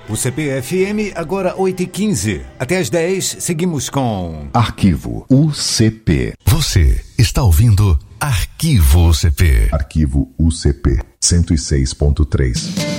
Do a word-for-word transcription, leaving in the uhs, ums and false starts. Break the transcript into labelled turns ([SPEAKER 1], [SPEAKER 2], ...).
[SPEAKER 1] O C P F M, agora oito e quinze. Até às dez, seguimos com...
[SPEAKER 2] Arquivo U C P.
[SPEAKER 3] Você está ouvindo Arquivo U C P.
[SPEAKER 2] Arquivo U C P cento e seis ponto três.